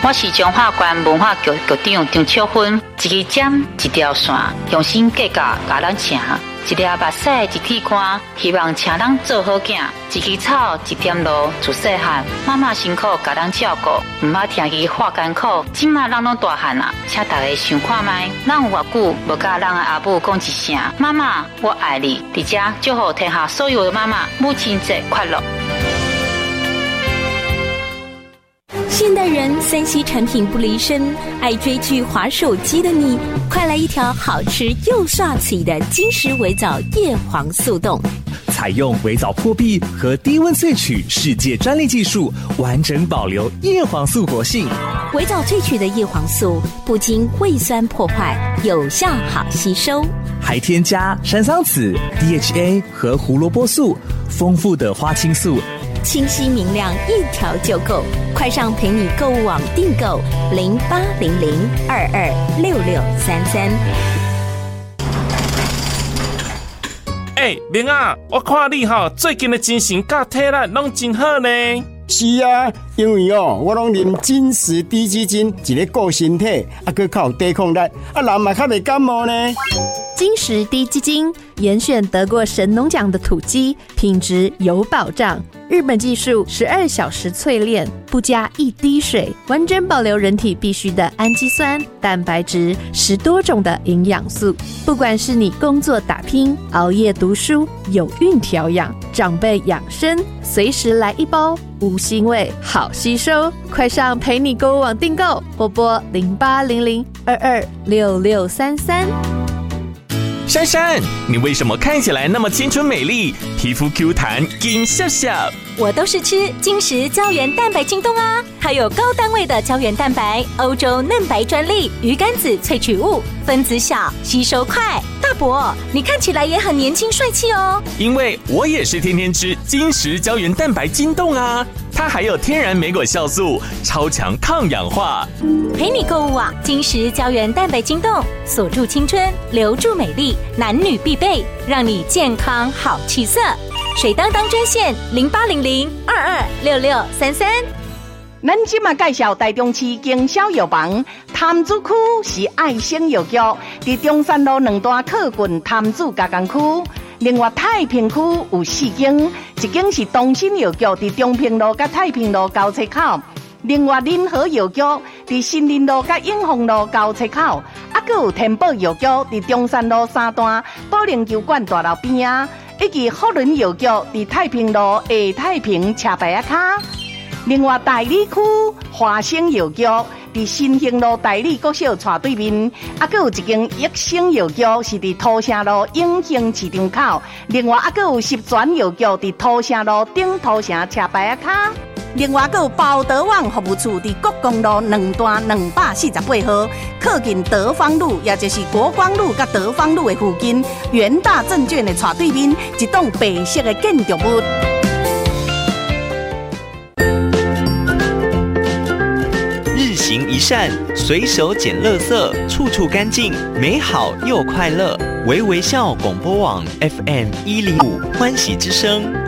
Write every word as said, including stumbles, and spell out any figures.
我是中华县文化局局长张秋芬，一支针一条线，用心计较，甲人请。一粒目屎一体肝，希望请人做好囝。一支草一点露，自细汉妈妈辛苦甲人照顾，唔捌听伊话艰苦。今麦人拢大汉啊，请大家想看卖，咱有偌久无甲咱的阿母讲一声妈妈我爱你，伫遮祝福天下所有的妈妈母亲节快乐。 现代人三 C 产品不离身，爱追剧滑手机的你，快来一条好吃又帅气的金石微藻叶黄素冻。 采用微藻破壁和低温萃取世界专利技术，完整保留叶黄素活性。 微藻萃取的叶黄素不经胃酸破坏，有效好吸收， 还添加山桑子、D H A 和胡萝卜素，丰富的花青素， 清晰明亮，一条就够。快上陪你购物网订购零八零零二二六六三三。 哎，明啊，我看你哈最近的精神甲体力拢真好呢。 是啊，因为哦，我拢啉金石低基金，一个顾身体，啊，佮较有抵抗力，啊，人嘛较袂感冒呢。 金石低基金严选得过神农奖的土鸡，品质有保障。日本技术十二小时淬炼，不加一滴水，完整保留人体必需的氨基酸、蛋白质，十多种的营养素。不管是你工作打拼、熬夜读书、有孕调养、长辈养生，随时来一包，无腥味，好吸收。快上陪你购物网订购，拨拨零八零零二二六六三三。 珊珊，你为什么看起来那么青春美丽，皮肤 Q 弹紧笑笑？ 我都是吃金石胶原蛋白晶冻啊，它有高单位的胶原蛋白，欧洲嫩白专利，鱼肝子萃取物，分子小，吸收快。大伯，你看起来也很年轻帅气哦。 因为我也是天天吃金石胶原蛋白晶冻啊，它还有天然莓果酵素，超强抗氧化。 陪你购物网，金石胶原蛋白晶冻，锁住青春，留住美丽，男女必备，让你健康好气色。水当当专线零八零零二二六六三三。 咱今嘛介绍台中市经销药房，潭子区是爱心药局，伫中山路两段靠近潭子加工区。另外太平区有四间，一间是东新药局，伫中平路甲太平路交叉口。另外仁和药局伫新林路甲永丰路交叉口，啊，还有天宝药局伫中山路三段保龄球馆大楼边啊，以及福伦药局伫太平路下太平车牌啊卡。另外大理区华生药局伫新兴路大理国小斜对面，啊，还有一间益生药局是伫土城路永兴市场口。另外啊，还有十全药局伫土城路顶土城车牌啊卡。另外，还有包德旺服务处伫国公路两段两百四十八号，靠近德芳路，也就是国光路甲德芳路的附近，元大证券的斜对面，一栋白色的建筑物。 日行一善，随手捡垃圾，处处干净，美好又快乐。微微笑广播网 F M 一零五欢喜之声。